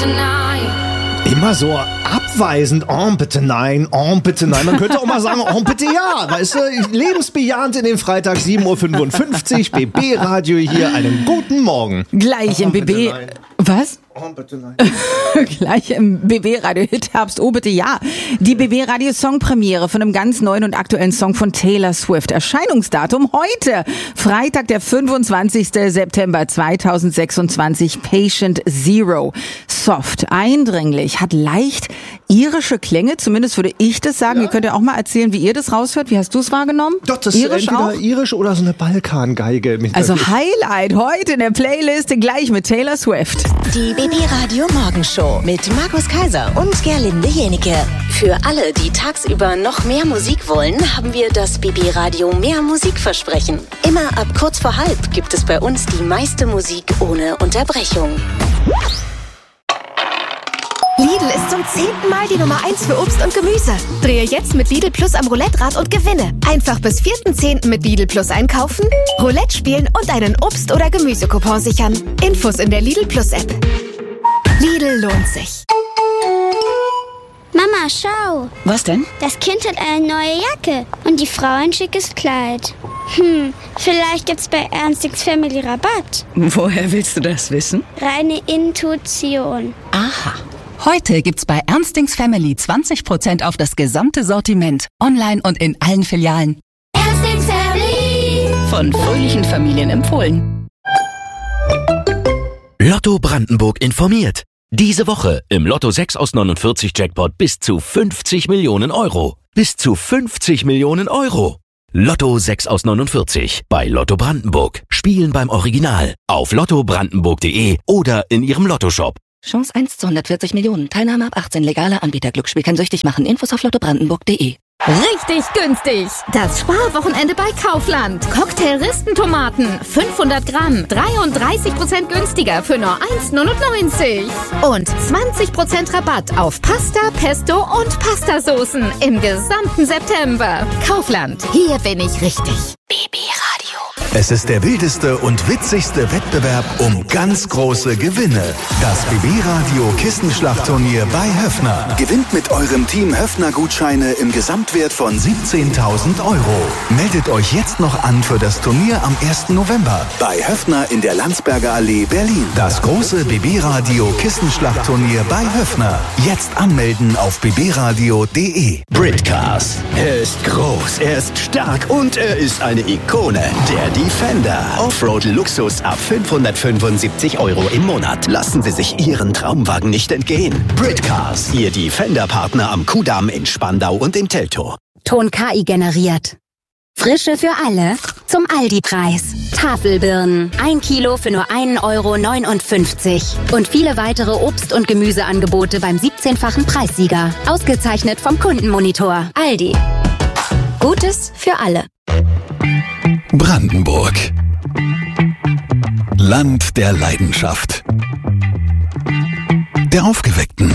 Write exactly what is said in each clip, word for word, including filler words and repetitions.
bitte nein. Immer so abweisend, oh bitte nein, oh bitte nein. Man könnte auch mal sagen, oh bitte ja, weißt du, lebensbejahend in den Freitag sieben Uhr fünfundfünfzig, B B-Radio hier, einen guten Morgen. Gleich oh, im B B... Nein. Was? Oh, bitte nein. Gleich im B B-Radio Hit Herbst, oh bitte ja. Die B B-Radio Songpremiere von einem ganz neuen und aktuellen Song von Taylor Swift. Erscheinungsdatum heute, Freitag, der fünfundzwanzigster September zweitausendsechsundzwanzig. Patient Zero. Soft, eindringlich, hat leicht irische Klänge, zumindest würde ich das sagen. Ja. Ihr könnt ja auch mal erzählen, wie ihr das raushört. Wie hast du es wahrgenommen? Doch, das ist irisch entweder auch? irisch oder so eine Balkangeige. Also Highlight heute in der Playlist gleich mit Taylor Swift. Die B B-Radio Morgenshow mit Markus Kaiser und Gerlinde Jenike. Für alle, die tagsüber noch mehr Musik wollen, haben wir das B B-Radio Mehr Musikversprechen. Immer ab kurz vor halb gibt es bei uns die meiste Musik ohne Unterbrechung. Lidl ist zum zehnten Mal die Nummer eins für Obst und Gemüse. Drehe jetzt mit Lidl Plus am Roulette-Rad und gewinne. Einfach bis vierten zehnten mit Lidl Plus einkaufen, Roulette spielen und einen Obst- oder Gemüsecoupon sichern. Infos in der Lidl Plus App. Lidl lohnt sich. Mama, schau. Was denn? Das Kind hat eine neue Jacke und die Frau ein schickes Kleid. Hm, vielleicht gibt's bei Ernstings Family Rabatt. Woher willst du das wissen? Reine Intuition. Aha. Heute gibt's bei Ernstings Family zwanzig Prozent auf das gesamte Sortiment. Online und in allen Filialen. Ernstings Family. Von fröhlichen Familien empfohlen. Lotto Brandenburg informiert. Diese Woche im Lotto sechs aus neunundvierzig Jackpot bis zu fünfzig Millionen Euro. Bis zu fünfzig Millionen Euro. Lotto sechs aus neunundvierzig bei Lotto Brandenburg. Spielen beim Original auf lotto brandenburg punkt de oder in ihrem Lottoshop. Chance eins zu hundertvierzig Millionen. Teilnahme ab achtzehn. Legaler Anbieter. Glücksspiel kann süchtig machen. Infos auf lotto brandenburg punkt de. Richtig günstig. Das Sparwochenende bei Kaufland. Cocktail-Ristentomaten. fünfhundert Gramm. dreiunddreißig Prozent günstiger für nur eins neunundneunzig. Und zwanzig Prozent Rabatt auf Pasta, Pesto und Pastasoßen im gesamten September. Kaufland. Hier bin ich richtig. B B-Radio. Es ist der wildeste und witzigste Wettbewerb um ganz große Gewinne. Das B B-Radio Kissenschlachtturnier bei Höffner. Gewinnt mit eurem Team Höffner-Gutscheine im Gesamtwert von siebzehntausend Euro. Meldet euch jetzt noch an für das Turnier am ersten November bei Höffner in der Landsberger Allee, Berlin. Das große B B-Radio Kissenschlachtturnier bei Höffner. Jetzt anmelden auf b b radio punkt de. Britcars. Er ist groß, er ist stark und er ist eine Ikone. Der Defender. Offroad-Luxus ab fünfhundertfünfundsiebzig Euro im Monat. Lassen Sie sich Ihren Traumwagen nicht entgehen. Britcars. Ihr Defender-Partner am Kudamm in Spandau und in Teltow. Ton K I generiert. Frische für alle zum Aldi-Preis. Tafelbirnen. Ein Kilo für nur ein Euro neunundfünfzig. Und viele weitere Obst- und Gemüseangebote beim siebzehnfachen Preissieger. Ausgezeichnet vom Kundenmonitor. Aldi. Gutes für alle. Brandenburg. Land der Leidenschaft. Der Aufgeweckten.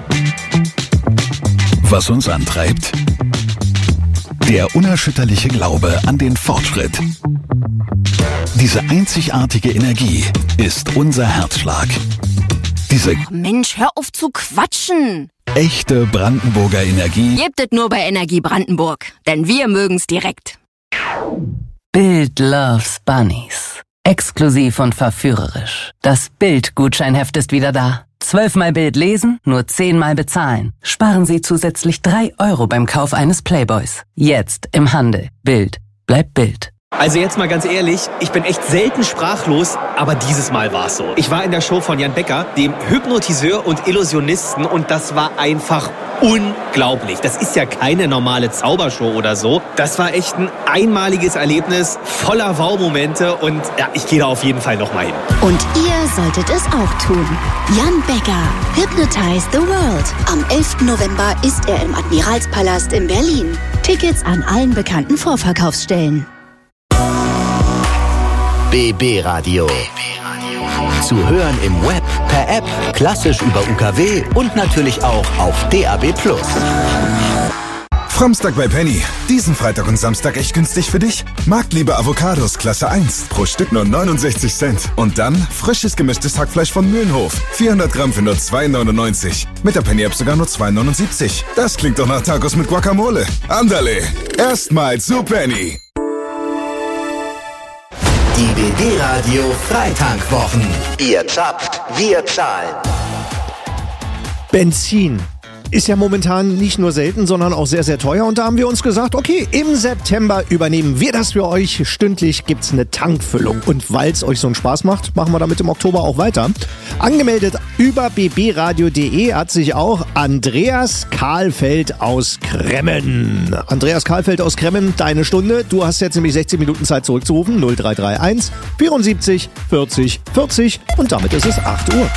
Was uns antreibt? Der unerschütterliche Glaube an den Fortschritt. Diese einzigartige Energie ist unser Herzschlag. Diese Mensch, hör auf zu quatschen. echte Brandenburger Energie Gebt es nur bei Energie Brandenburg, denn wir mögen's direkt. Bild loves Bunnies. Exklusiv und verführerisch. Das Bild-Gutscheinheft ist wieder da. Zwölfmal Bild lesen, nur zehnmal bezahlen. Sparen Sie zusätzlich drei Euro beim Kauf eines Playboys. Jetzt im Handel. Bild. Bleibt Bild. Also jetzt mal ganz ehrlich, ich bin echt selten sprachlos, aber dieses Mal war's so. Ich war in der Show von Jan Becker, dem Hypnotiseur und Illusionisten, und das war einfach unglaublich. Das ist ja keine normale Zaubershow oder so. Das war echt ein einmaliges Erlebnis, voller Wow-Momente, und ja, ich gehe da auf jeden Fall nochmal hin. Und ihr solltet es auch tun. Jan Becker, Hypnotize the World. Am elften November ist er im Admiralspalast in Berlin. Tickets an allen bekannten Vorverkaufsstellen. B B-Radio. Zu hören im Web, per App, klassisch über U K W und natürlich auch auf D A B plus. Framstag bei Penny. Diesen Freitag und Samstag echt günstig für dich. Marktliebe Avocados Klasse eins. Pro Stück nur neunundsechzig Cent. Und dann frisches gemischtes Hackfleisch von Mühlenhof. vierhundert Gramm für nur zwei neunundneunzig. Mit der Penny-App sogar nur zwei neunundsiebzig. Das klingt doch nach Tacos mit Guacamole. Andale. Erstmal zu Penny. Die B B-Radio Freitankwwochen. Ihr zapft, wir zahlen. Benzin ist ja momentan nicht nur selten, sondern auch sehr, sehr teuer. Und da haben wir uns gesagt, okay, im September übernehmen wir das für euch. Stündlich gibt's eine Tankfüllung. Und weil es euch so einen Spaß macht, machen wir damit im Oktober auch weiter. Angemeldet über b b radio punkt d e hat sich auch Andreas Kahlfeld aus Kremmen. Andreas Kahlfeld aus Kremmen, deine Stunde. Du hast jetzt nämlich sechzehn Minuten Zeit zurückzurufen. null drei drei eins vierundsiebzig vierzig vierzig. Und damit ist es acht Uhr.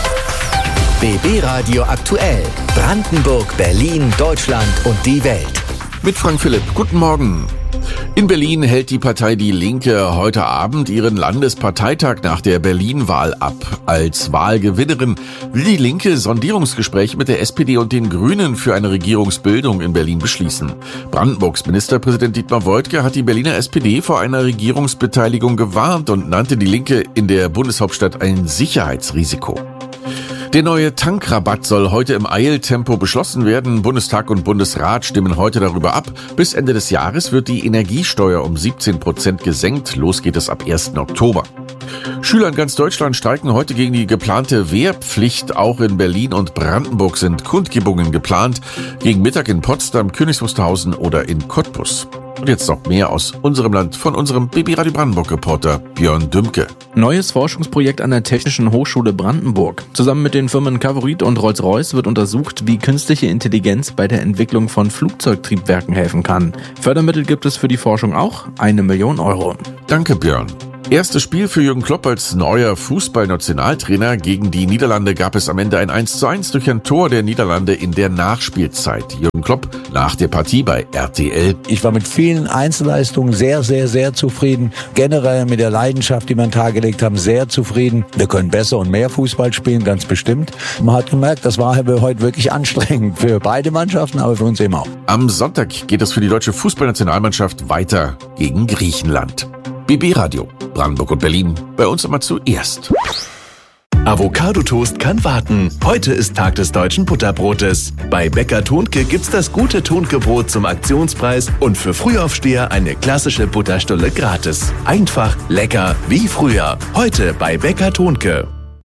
B B-Radio aktuell. Brandenburg, Berlin, Deutschland und die Welt. Mit Frank Philipp. Guten Morgen. In Berlin hält die Partei Die Linke heute Abend ihren Landesparteitag nach der Berlin-Wahl ab. Als Wahlgewinnerin will die Linke Sondierungsgespräche mit der S P D und den Grünen für eine Regierungsbildung in Berlin beschließen. Brandenburgs Ministerpräsident Dietmar Woidke hat die Berliner S P D vor einer Regierungsbeteiligung gewarnt und nannte die Linke in der Bundeshauptstadt ein Sicherheitsrisiko. Der neue Tankrabatt soll heute im Eiltempo beschlossen werden. Bundestag und Bundesrat stimmen heute darüber ab. Bis Ende des Jahres wird die Energiesteuer um siebzehn Prozent gesenkt. Los geht es ab ersten Oktober. Schüler in ganz Deutschland streiken heute gegen die geplante Wehrpflicht. Auch in Berlin und Brandenburg sind Kundgebungen geplant. Gegen Mittag in Potsdam, Königs Wusterhausen oder in Cottbus. Und jetzt noch mehr aus unserem Land von unserem B B Radio Brandenburg-Reporter Björn Dümke. Neues Forschungsprojekt an der Technischen Hochschule Brandenburg. Zusammen mit den Firmen Favorit und Rolls-Royce wird untersucht, wie künstliche Intelligenz bei der Entwicklung von Flugzeugtriebwerken helfen kann. Fördermittel gibt es für die Forschung auch, eine Million Euro. Danke, Björn. Erstes Spiel für Jürgen Klopp als neuer Fußballnationaltrainer. Gegen die Niederlande gab es am Ende ein eins zu eins durch ein Tor der Niederlande in der Nachspielzeit. Jürgen Klopp nach der Partie bei R T L. Ich war mit vielen Einzelleistungen sehr, sehr, sehr zufrieden. Generell mit der Leidenschaft, die wir an den Tag gelegt haben, sehr zufrieden. Wir können besser und mehr Fußball spielen, ganz bestimmt. Man hat gemerkt, das war heute wirklich anstrengend für beide Mannschaften, aber für uns eben auch. Am Sonntag geht es für die deutsche Fußballnationalmannschaft weiter gegen Griechenland. B B-Radio, Brandenburg und Berlin, bei uns immer zuerst. Avocado-Toast kann warten. Heute ist Tag des deutschen Butterbrotes. Bei Bäcker Thonke gibt's das gute Thonke-Brot zum Aktionspreis und für Frühaufsteher eine klassische Butterstulle gratis. Einfach, lecker, wie früher. Heute bei Bäcker Thonke.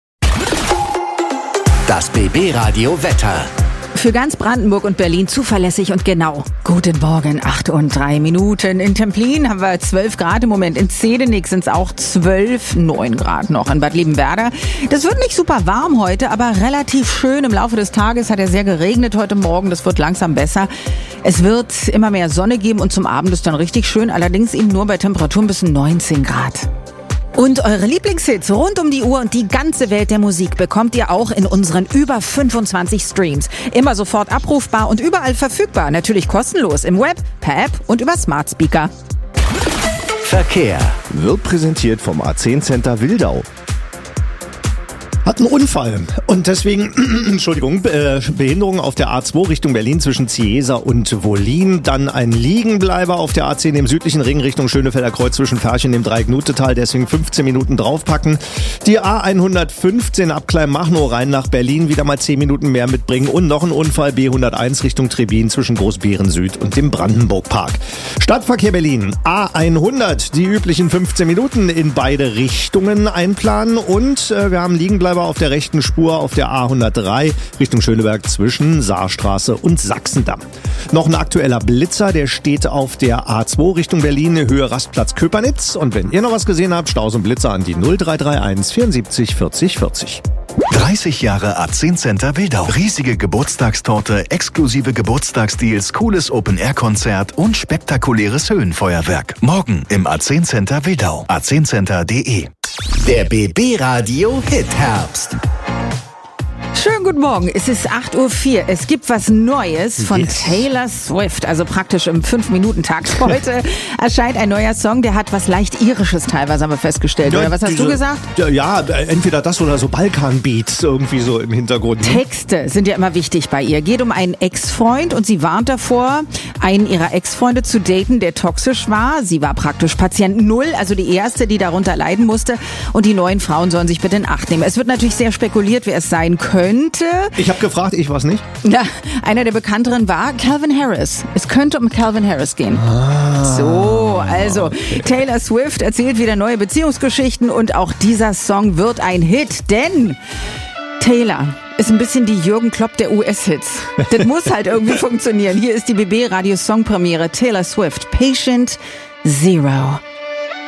Das B B-Radio Wetter. Für ganz Brandenburg und Berlin zuverlässig und genau. Guten Morgen, acht und drei Minuten. In Templin haben wir zwölf Grad im Moment. In Zedenik sind es auch zwölf, neun Grad noch. In Bad Liebenwerda. Das wird nicht super warm heute, aber relativ schön. Im Laufe des Tages hat er sehr geregnet heute Morgen. Das wird langsam besser. Es wird immer mehr Sonne geben und zum Abend ist dann richtig schön. Allerdings eben nur bei Temperaturen bis neunzehn Grad. Und eure Lieblingshits rund um die Uhr und die ganze Welt der Musik bekommt ihr auch in unseren über fünfundzwanzig Streams. Immer sofort abrufbar und überall verfügbar. Natürlich kostenlos im Web, per App und über Smart Speaker. Verkehr wird präsentiert vom A zehn Center Wildau. Hat einen Unfall und deswegen, Entschuldigung, äh, Behinderung auf der A zwei Richtung Berlin zwischen Ciesa und Wollin. Dann ein Liegenbleiber auf der A zehn im südlichen Ring Richtung Schönefelder Kreuz zwischen Ferchen und dem Dreieck-Nutetal. Deswegen fünfzehn Minuten draufpacken. Die A hundertfünfzehn ab Kleinmachnow rein nach Berlin wieder mal zehn Minuten mehr mitbringen. Und noch ein Unfall B hunderteins Richtung Trebin zwischen Großbeeren Süd und dem Brandenburg-Park. Stadtverkehr Berlin. A hundert, die üblichen fünfzehn Minuten in beide Richtungen einplanen. Und äh, wir haben Liegenbleiber auf der rechten Spur auf der A hundertdrei Richtung Schöneberg zwischen Saarstraße und Sachsendamm. Noch ein aktueller Blitzer, der steht auf der A zwei Richtung Berlin, Höhe Rastplatz Köpernitz. Und wenn ihr noch was gesehen habt, Staus und Blitzer an die null drei drei eins vierundsiebzig vierzig vierzig. dreißig Jahre A zehn Center Wildau. Riesige Geburtstagstorte, exklusive Geburtstagsdeals, cooles Open-Air-Konzert und spektakuläres Höhenfeuerwerk. Morgen im A zehn Center Wildau. a zehn center punkt de. Der B B-Radio Hit Herbst. Schönen Schönen guten Morgen. Es ist acht Uhr vier. Es gibt was Neues von yes. Taylor Swift, also praktisch im fünf-Minuten-Takt. Heute erscheint ein neuer Song, der hat was leicht Irisches teilweise, haben wir festgestellt. Ja, oder was hast diese, du gesagt? Ja, ja, entweder das oder so Balkan-Beats irgendwie so im Hintergrund. Texte sind ja immer wichtig bei ihr. Geht um einen Ex-Freund und sie warnt davor, einen ihrer Ex-Freunde zu daten, der toxisch war. Sie war praktisch Patient Null, also die erste, die darunter leiden musste. Und die neuen Frauen sollen sich bitte in Acht nehmen. Es wird natürlich sehr spekuliert, wer es sein könnte. Ich habe gefragt, ich weiß nicht. Ja, einer der bekannteren war Calvin Harris. Es könnte um Calvin Harris gehen. Ah, so, also okay. Taylor Swift erzählt wieder neue Beziehungsgeschichten und auch dieser Song wird ein Hit, denn Taylor ist ein bisschen die Jürgen Klopp der U S-Hits. Das muss halt irgendwie funktionieren. Hier ist die B B Radio Songpremiere Taylor Swift, Patient Zero.